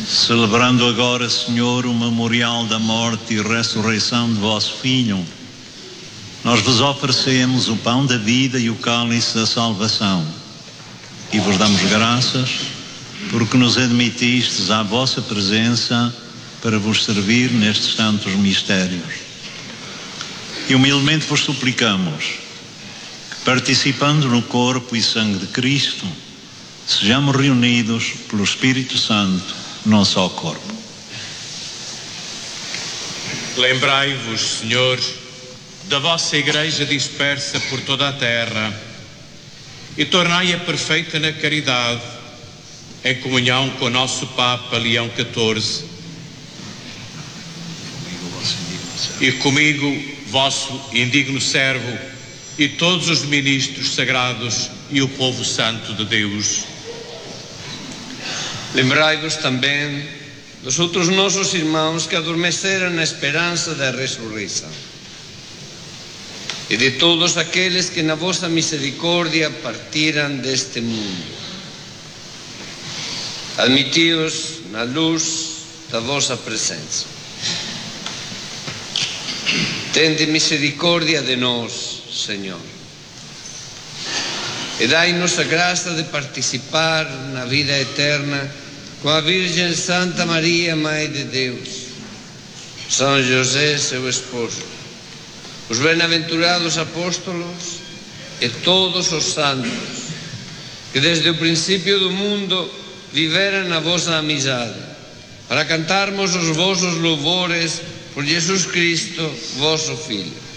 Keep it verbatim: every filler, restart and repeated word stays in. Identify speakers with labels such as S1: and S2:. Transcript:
S1: Celebrando agora, Senhor, o memorial da morte e ressurreição de vosso Filho, nós vos oferecemos o pão da vida e o cálice da salvação e vos damos graças porque nos admitistes à vossa presença para vos servir nestes santos mistérios. E humildemente vos suplicamos que, participando no corpo e sangue de Cristo, sejamos reunidos pelo Espírito Santo num só corpo.
S2: Lembrai-vos, Senhor, da vossa Igreja dispersa por toda a terra e tornai-a perfeita na caridade, em comunhão com o nosso Papa Leão catorze e comigo, vosso indigno servo, e todos os ministros sagrados e o povo santo de Deus.
S3: Lembrai-vos também dos outros nossos irmãos que adormeceram na esperança da ressurreição e de todos aqueles que na vossa misericórdia partiram deste mundo. Admiti-os na luz da vossa presença. Tende misericórdia de nós, Senhor, e dai-nos a graça de participar na vida eterna com a Virgem Santa Maria, Mãe de Deus, São José, seu esposo, os bem-aventurados apóstolos e todos os santos que desde o princípio do mundo viveram na vossa amizade, para cantarmos os vossos louvores por Jesus Cristo, vosso Filho.